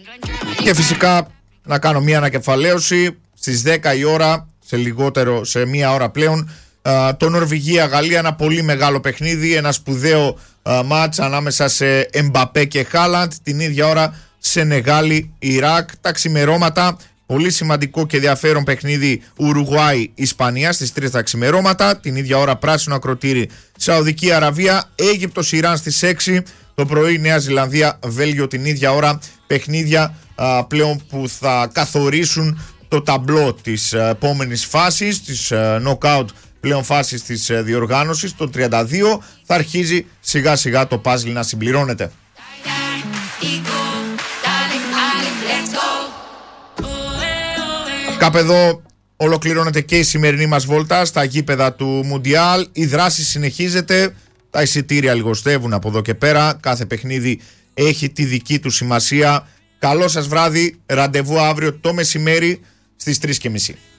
Και φυσικά να κάνω μια ανακεφαλαίωση. Στις 10 η ώρα, σε μία ώρα πλέον, το Νορβηγία-Γαλλία, ένα πολύ μεγάλο παιχνίδι, ένα σπουδαίο μάτς ανάμεσα σε Εμπαπέ και Χάλαντ. Την ίδια ώρα Σενεγάλη-Ιράκ, τα ξημερώματα. Πολύ σημαντικό και ενδιαφέρον παιχνίδι Ουρουγουάη-Ισπανία στις 3 τα ξημερώματα. Την ίδια ώρα πράσινο ακροτήρι Σαουδική Αραβία, Αίγυπτος-Ιράν στις 6 το πρωί, Νέα Ζηλανδία-Βέλγιο την ίδια ώρα. Παιχνίδια πλέον που θα καθορίσουν το ταμπλό της επόμενης φάσης, της knockout πλέον φάσης της διοργάνωσης. Το 32 θα αρχίζει σιγά σιγά το παζλ να συμπληρώνεται. Κάπου εδώ ολοκληρώνεται και η σημερινή μας βόλτα στα γήπεδα του Μουντιάλ. Η δράση συνεχίζεται, τα εισιτήρια λιγοστεύουν από εδώ και πέρα, κάθε παιχνίδι έχει τη δική του σημασία. Καλό σας βράδυ, ραντεβού αύριο το μεσημέρι στις 3:30.